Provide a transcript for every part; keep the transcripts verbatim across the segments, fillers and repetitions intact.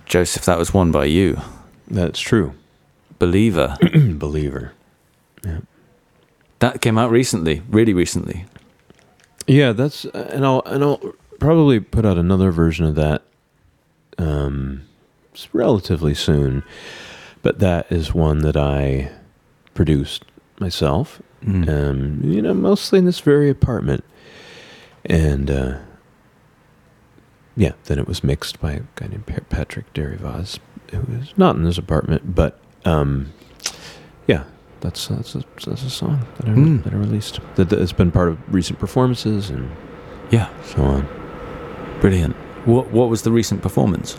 Joseph, that was won by you. That's true. Believer. Believer. Yeah. That came out recently, really recently. Yeah, that's and I'll and I'll probably put out another version of that um relatively soon. But that is one that I produced myself. Mm. Um, you know, mostly in this very apartment. And uh yeah, then it was mixed by a guy named Patrick Derivaz, who was not in his apartment, but um, yeah, that's that's a, that's a song that I, mm. that I released. That has been part of recent performances and yeah, so on. Brilliant. What what was the recent performance?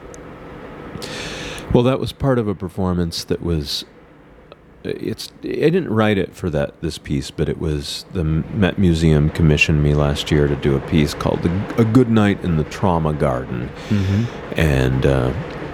Well, that was part of a performance that was. It's. I didn't write it for that this piece, but it was the Met Museum commissioned me last year to do a piece called the, "A Good Night in the Trauma Garden," mm-hmm. and uh,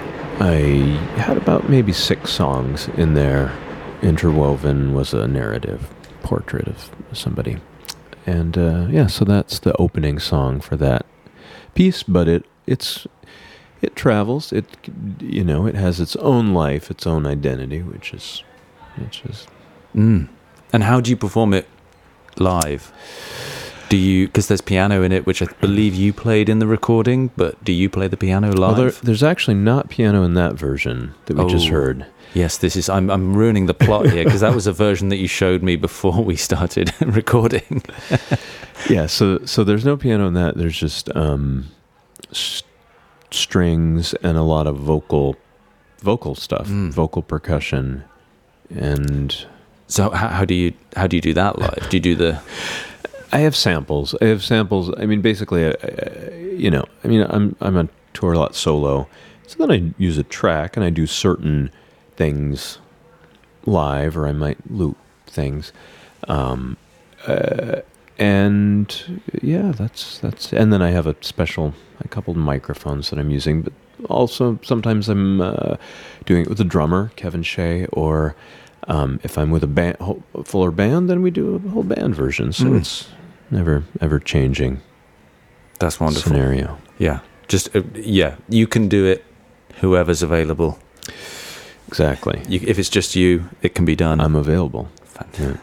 I had about maybe six songs in there. Interwoven was a narrative portrait of somebody, and uh, yeah, so that's the opening song for that piece. But it it's it travels. It you know it has its own life, its own identity, which is. Which is, mm. And how do you perform it live? Do you, because there's piano in it, which I believe you played in the recording, but do you play the piano live? Well, there, there's actually not piano in that version that we oh, just heard. Yes, this is. I'm I'm ruining the plot here because that was a version that you showed me before we started recording. Yeah, so so there's no piano in that. There's just um, s- strings and a lot of vocal vocal stuff, mm. vocal percussion. And so how, how do you how do you do that live? Do you do the I have samples. I have samples. I mean, basically, I, I, you know, I mean, I'm I'm on tour a lot solo, so then I use a track and I do certain things live, or I might loop things, um, uh, and yeah, that's that's. And then I have a special, a couple of microphones that I'm using, but also sometimes I'm uh, doing it with a drummer, Kevin Shea, or um, if I'm with a band, a fuller band, then we do a whole band version. So mm. it's never ever changing. That's wonderful scenario. Yeah, just uh, yeah, you can do it. Whoever's available. Exactly. You, if it's just you, it can be done. I'm available. Yeah.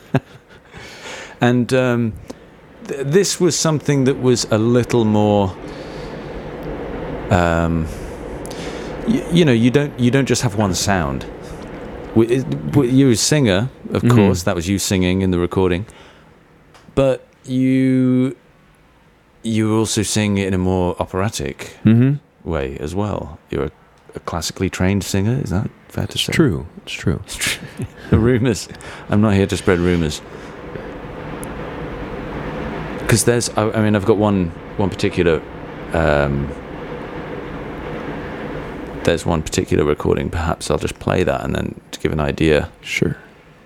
And um, th- this was something that was a little more. Um, you, you know, you don't you don't just have one sound. You're a singer, of mm-hmm. course. That was you singing in the recording, but you you also sing it in a more operatic mm-hmm. way as well. You're a, a classically trained singer. Is that fair to it's say? True. It's true. It's true. Rumors. I'm not here to spread rumors. Because there's, I, I mean, I've got one one particular. Um, There's one particular recording. Perhaps I'll just play that and then to give an idea. Sure.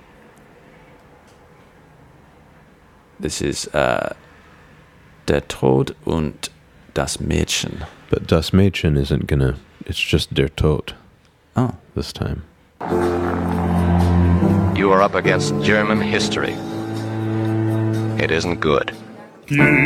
This is uh, Der Tod und das Mädchen. But Das Mädchen isn't gonna. It's just Der Tod. Oh, this time. You are up against German history. It isn't good.